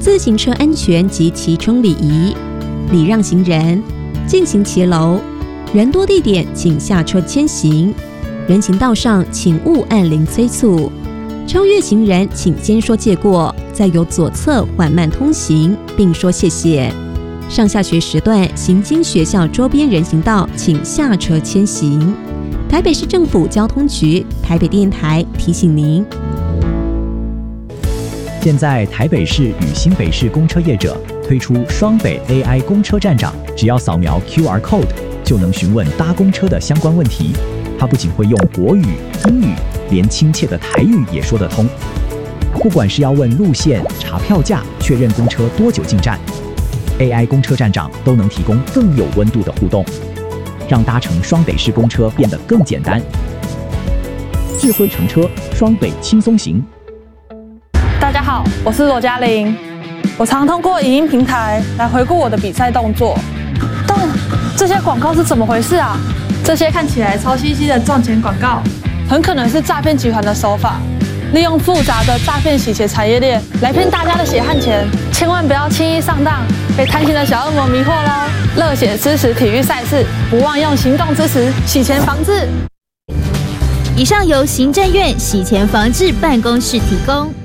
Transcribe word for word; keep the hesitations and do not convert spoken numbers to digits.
自行车安全及骑乘礼仪，礼让行人，进行骑楼，人多地点请下车牵行，人行道上请勿按铃催促，超越行人请先说借过，再由左侧缓慢通行，并说谢谢。上下学时段行经学校周边人行道，请下车牵行。台北市政府交通局、台北电台提醒您。 现在台北市与新北市公车业者推出双北 A I 公车站长，只要扫描 Q R code 就能询问搭公车的相关问题。他不仅会用国语、英语，连亲切的台语也说得通。不管是要问路线、查票价、确认公车多久进站， A I 公车站长都能提供更有温度的互动，让搭乘双北市公车变得更简单。智慧乘车，双北轻松行。 大家好，我是罗嘉玲。我常通过影音平台来回顾我的比赛动作，但这些广告是怎么回事啊？这些看起来超稀奇的赚钱广告，很可能是诈骗集团的手法，利用复杂的诈骗洗钱产业链来骗大家的血汗钱，千万不要轻易上当，被贪心的小恶魔迷惑喽！热血支持体育赛事，不忘用行动支持洗钱防治。 以上由行政院洗钱防治办公室提供。